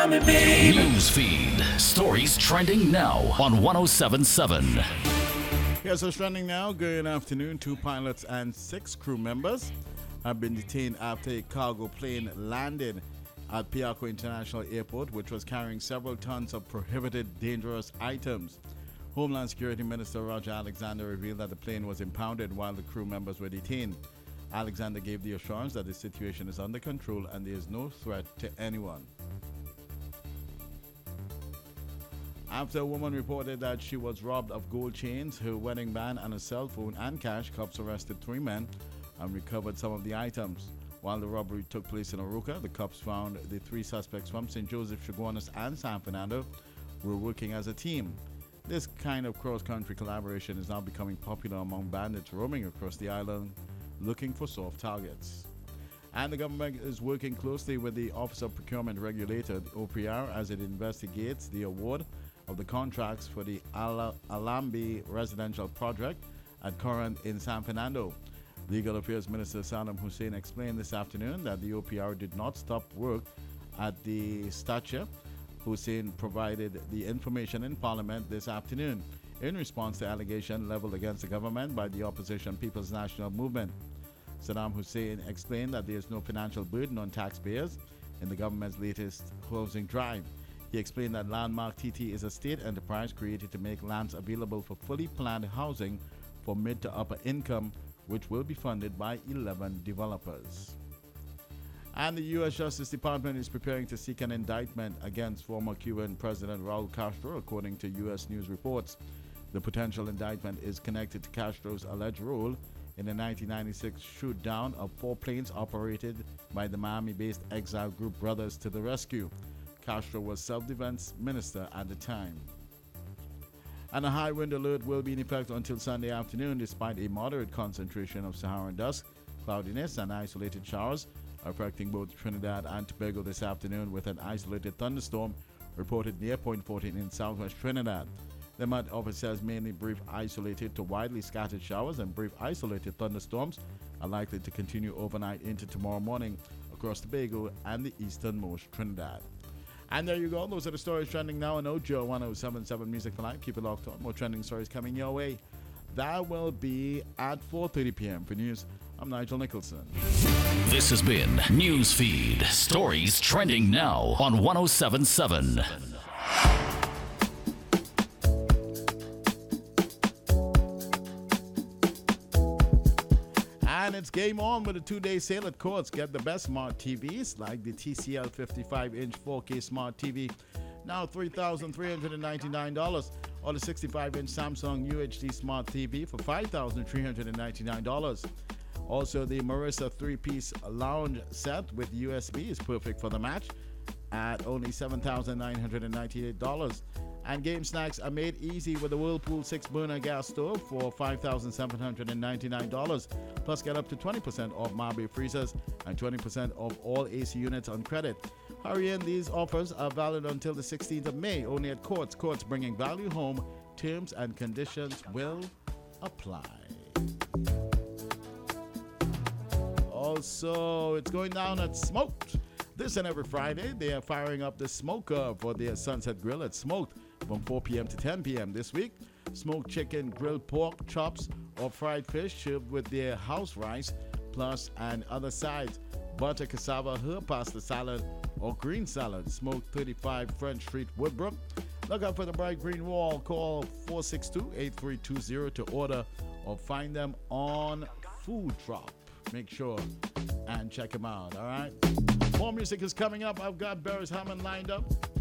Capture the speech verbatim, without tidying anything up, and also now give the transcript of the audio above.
News feed. Stories trending now on one oh seven point seven. Here's what's trending now. Good afternoon. Two pilots and six crew members have been detained after a cargo plane landed at Piarco International Airport, which was carrying several tons of prohibited dangerous items. Homeland Security Minister Roger Alexander revealed that the plane was impounded while the crew members were detained. Alexander gave the assurance that the situation is under control and there is no threat to anyone. After a woman reported that she was robbed of gold chains, her wedding band, and a cell phone and cash, cops arrested three men and recovered some of the items. While the robbery took place in Aroca, the cops found the three suspects from Saint Joseph, Chaguanas, and San Fernando were working as a team. This kind of cross-country collaboration is now becoming popular among bandits roaming across the island looking for soft targets. And the government is working closely with the Office of Procurement Regulator, the O P R, as it investigates the award of the contracts for the Al- Alambi residential project at Corinth in San Fernando. Legal Affairs Minister Saddam Hussein explained this afternoon that the O P R did not stop work at the stature. Hussein provided the information in Parliament this afternoon in response to allegation leveled against the government by the opposition People's National Movement. Saddam Hussein explained that there is no financial burden on taxpayers in the government's latest housing drive. He explained that Landmark T T is a state enterprise created to make lands available for fully planned housing for mid to upper income, which will be funded by eleven developers. And the U S Justice Department is preparing to seek an indictment against former Cuban President Raul Castro, according to U S news reports. The potential indictment is connected to Castro's alleged role in the nineteen ninety-six shoot-down of four planes operated by the Miami-based exile group Brothers to the Rescue. Castro was self-defense minister at the time. And a high wind alert will be in effect until Sunday afternoon, despite a moderate concentration of Saharan dust, cloudiness, and isolated showers affecting both Trinidad and Tobago this afternoon, with an isolated thunderstorm reported near Point fourteen in southwest Trinidad. The Met Office says mainly brief isolated to widely scattered showers and brief isolated thunderstorms are likely to continue overnight into tomorrow morning across Tobago and the easternmost Trinidad. And there you go. Those are the stories trending now on Ojo one oh seven point seven Music for Life. Keep it locked on. More trending stories coming your way. That will be at four thirty p.m. For news, I'm Nigel Nicholson. This has been Newsfeed. Stories trending now on one oh seven point seven. And it's game on with a two-day sale at Courts. Get the best smart T Vs like the T C L fifty-five inch four K smart T V, now three thousand three hundred ninety-nine dollars, or the sixty-five inch Samsung U H D smart T V for five thousand three hundred ninety-nine dollars. Also, the Marissa three-piece lounge set with U S B is perfect for the match at only seven thousand nine hundred ninety-eight dollars. And game snacks are made easy with the Whirlpool six burner gas stove for five thousand seven hundred ninety-nine dollars. Plus, get up to twenty percent off Marbury freezers and twenty percent off all A C units on credit. Hurry in, these offers are valid until the sixteenth of May, only at Courts. Courts, bringing value home. Terms and conditions will apply. Also, it's going down at Smoked. This and every Friday, they are firing up the smoker for their Sunset Grill at Smoked from four p.m. to ten p.m. this week. Smoked chicken, grilled pork, chops, or fried fish served with their house rice, plus and other sides, butter, cassava, herb pasta salad, or green salad. Smoked thirty-five French Street, Woodbrook. Look out for the bright green wall. Call four six two, eight three two zero to order or find them on Food Drop. Make sure and check them out, all right? More music is coming up. I've got Beres Hammond lined up.